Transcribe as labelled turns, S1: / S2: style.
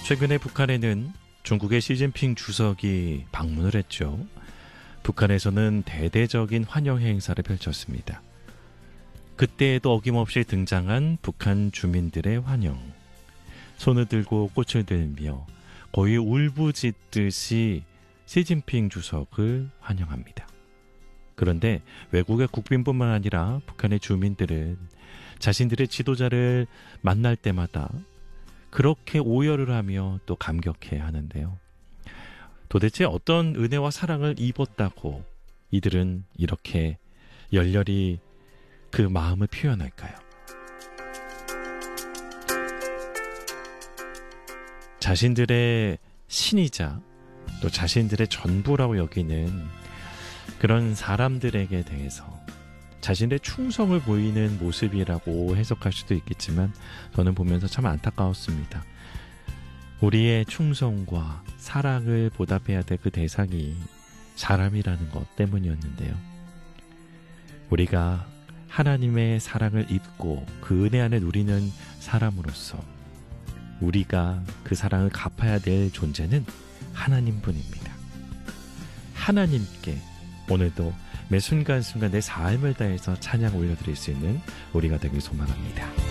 S1: 최근에 북한에는 중국의 시진핑 주석이 방문을 했죠. 북한에서는 대대적인 환영 행사를 펼쳤습니다. 그때에도 어김없이 등장한 북한 주민들의 환영. 손을 들고 꽃을 들며 거의 울부짖듯이 시진핑 주석을 환영합니다. 그런데 외국의 국빈뿐만 아니라 북한의 주민들은 자신들의 지도자를 만날 때마다 그렇게 오열을 하며 또 감격해 하는데요. 도대체 어떤 은혜와 사랑을 입었다고 이들은 이렇게 열렬히 그 마음을 표현할까요? 자신들의 신이자 또 자신들의 전부라고 여기는 그런 사람들에게 대해서 자신의 충성을 보이는 모습이라고 해석할 수도 있겠지만 저는 보면서 참 안타까웠습니다. 우리의 충성과 사랑을 보답해야 될 그 대상이 사람이라는 것 때문이었는데요. 우리가 하나님의 사랑을 입고 그 은혜 안에 누리는 사람으로서 우리가 그 사랑을 갚아야 될 존재는 하나님뿐입니다. 하나님께 오늘도 매 순간순간 내 삶을 다해서 찬양 올려드릴 수 있는 우리가 되길 소망합니다.